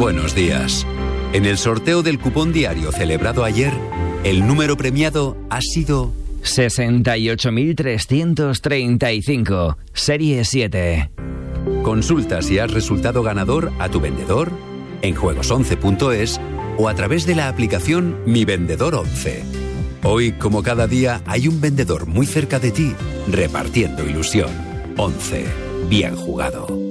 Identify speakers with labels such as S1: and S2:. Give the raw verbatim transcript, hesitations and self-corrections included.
S1: Buenos días. En el sorteo del cupón diario celebrado ayer, el número premiado ha sido
S2: sesenta y ocho mil trescientos treinta y cinco, serie siete.
S1: Consulta si has resultado ganador a tu vendedor, en juegos once punto es o a través de la aplicación Mi Vendedor once. Hoy, como cada día, hay un vendedor muy cerca de ti, repartiendo ilusión. once. Bien jugado.